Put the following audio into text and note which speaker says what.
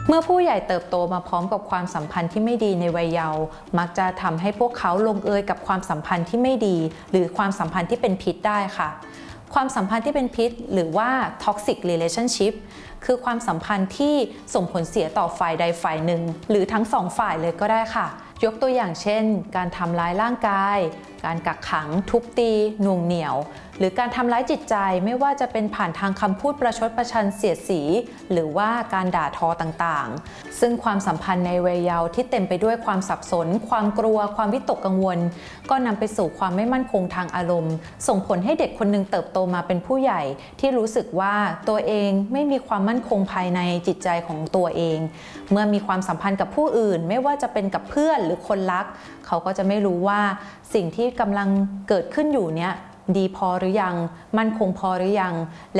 Speaker 1: เมื่อผู้ใหญ่เติบโตมาพร้อมกับความสัมพันธ์ที่ไม่ดีในวัยเยาว์มักจะทำให้พวกเขาลงเอยกับความสัมพันธ์ที่ไม่ดีหรือความสัมพันธ์ที่เป็นพิษได้ค่ะความสัมพันธ์ที่เป็นพิษหรือว่า toxic relationship คือความสัมพันธ์ที่ส่งผลเสียต่อฝ่ายใดฝ่ายหนึ่งหรือทั้งสองฝ่ายเลยก็ได้ค่ะยกตัวอย่างเช่นการทำร้ายร่างกายการกักขังทุบตีหน่วงเหนี่ยวหรือการทำร้ายจิตใจไม่ว่าจะเป็นผ่านทางคำพูดประชดประชันเสียดสีหรือว่าการด่าทอต่างๆซึ่งความสัมพันธ์ในวัยเยาว์ที่เต็มไปด้วยความสับสนความกลัวความวิตกกังวลก็นำไปสู่ความไม่มั่นคงทางอารมณ์ส่งผลให้เด็กคนหนึ่งเติบโตมาเป็นผู้ใหญ่ที่รู้สึกว่าตัวเองไม่มีความมั่นคงภายในจิตใจของตัวเองเมื่อมีความสัมพันธ์กับผู้อื่นไม่ว่าจะเป็นกับเพื่อนหรือคนรักเขาก็จะไม่รู้ว่าสิ่งที่กำลังเกิดขึ้นอยู่เนี้ยดีพอหรือยังมั่นคงพอหรือยัง